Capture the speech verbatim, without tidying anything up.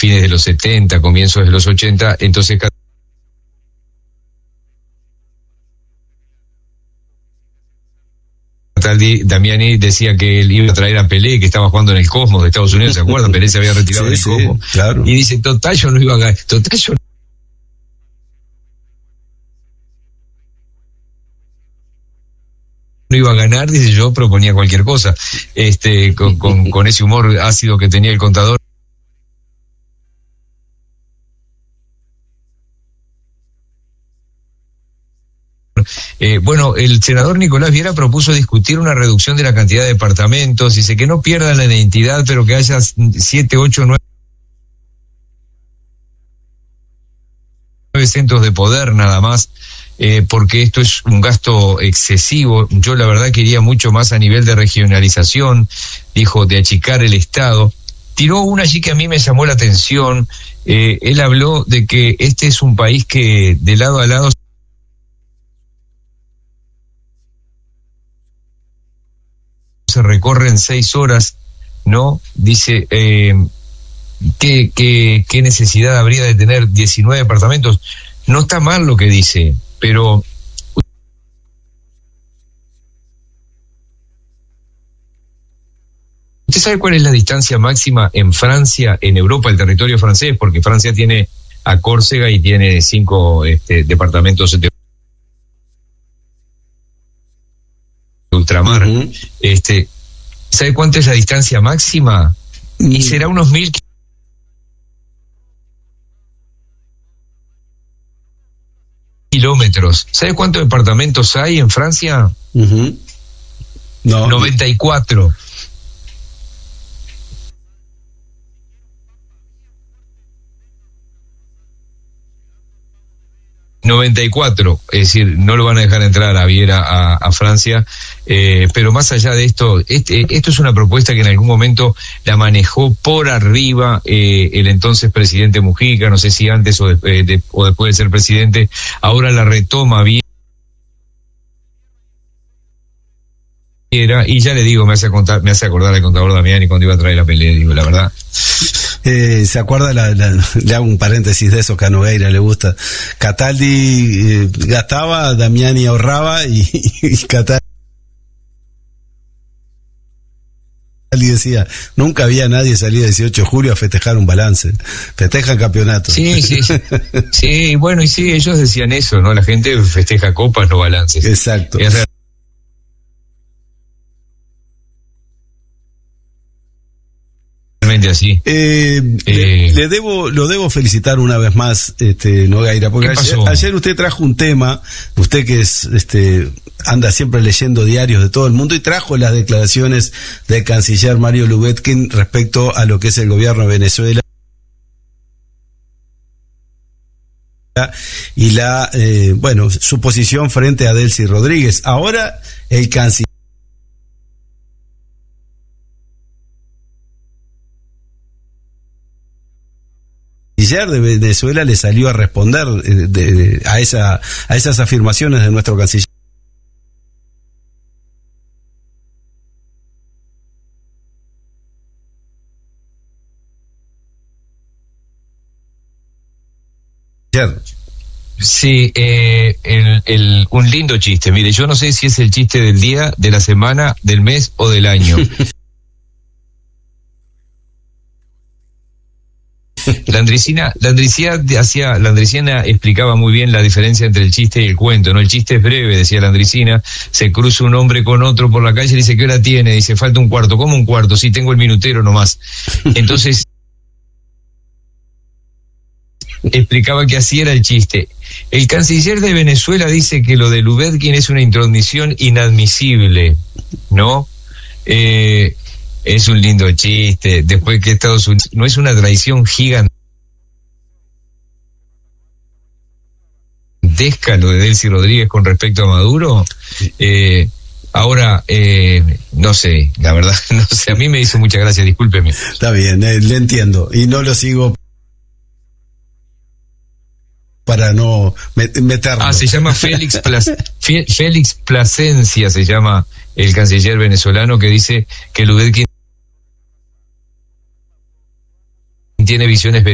fines de los setenta, comienzos de los ochenta, entonces Damiani decía que él iba a traer a Pelé, que estaba jugando en el Cosmos de Estados Unidos, ¿se acuerdan? Pelé se había retirado sí, del sí, Cosmos. Claro. Y dice, total, yo no iba a ganar, total, yo no iba a ganar, dice, yo proponía cualquier cosa, este, con, con, con ese humor ácido que tenía el contador. Eh, bueno, el senador Nicolás Viera propuso discutir una reducción de la cantidad de departamentos, dice que no pierdan la identidad, pero que haya siete, ocho, nueve centros de poder nada más, eh, porque esto es un gasto excesivo. Yo la verdad quería mucho más a nivel de regionalización, dijo, de achicar el Estado. Tiró una allí que a mí me llamó la atención, eh, él habló de que este es un país que de lado a lado se recorren seis horas, ¿no? Dice, eh, ¿qué, qué, ¿qué necesidad habría de tener diecinueve departamentos? No está mal lo que dice, pero ¿usted sabe cuál es la distancia máxima en Francia, en Europa, el territorio francés? Porque Francia tiene a Córcega y tiene cinco este, departamentos de ultramar. Uh-huh. Este, ¿sabe cuánto es la distancia máxima? Uh-huh. Y será unos mil kilómetros. ¿Sabe cuántos departamentos hay en Francia? Uh-huh. No. noventa y cuatro. noventa y cuatro, es decir, no lo van a dejar entrar a Viera a, a Francia, eh, pero más allá de esto, este, esto es una propuesta que en algún momento la manejó por arriba eh, el entonces presidente Mujica, no sé si antes o, de, eh, de, o después de ser presidente, ahora la retoma Viera, y ya le digo, me hace contar, me hace acordar al contador Damiani cuando iba a traer la pelea, digo, la verdad. Eh, ¿Se acuerda? La, la, le hago un paréntesis de eso que a Nogueira le gusta. Cataldi eh, gastaba, Damiani ahorraba y, y Cataldi decía, nunca había nadie salir el dieciocho de julio a festejar un balance. Festejan campeonato. Sí, sí, sí. Sí, bueno, y sí, ellos decían eso, ¿no? La gente festeja copas, no balances. Exacto. Es real. Así. Eh, eh, le, le debo, lo debo felicitar una vez más, este, Nogueira, porque ayer, ayer usted trajo un tema, usted que es, este, anda siempre leyendo diarios de todo el mundo y trajo las declaraciones del canciller Mario Lubetkin respecto a lo que es el gobierno de Venezuela y la, eh, bueno, su posición frente a Delcy Rodríguez. Ahora el canciller de Venezuela le salió a responder de, de, a esa a esas afirmaciones de nuestro canciller. Sí, eh, el, el, un lindo chiste. Mire, yo no sé si es el chiste del día, de la semana, del mes o del año. La Andresina, la Andresina hacía, la Andresina explicaba muy bien la diferencia entre el chiste y el cuento, ¿no? El chiste es breve, decía la Andresina, se cruza un hombre con otro por la calle y dice, ¿qué hora tiene? Dice, falta un cuarto. ¿Cómo un cuarto? Sí, tengo el minutero nomás. Entonces, explicaba que así era el chiste. El canciller de Venezuela dice que lo de Lubetkin es una intromisión inadmisible, ¿no? Eh... Es un lindo chiste, después que Estados Unidos, no es una traición gigantesca lo de Delcy Rodríguez con respecto a Maduro. Eh, ahora, eh, no sé, la verdad, no sé, a mí me hizo mucha gracia, discúlpeme. Está bien, eh, le entiendo, y no lo sigo para no meterlo. Ah, se llama Félix, Plas, Félix Plasencia, se llama el canciller venezolano, que dice que Lubetkin tiene visiones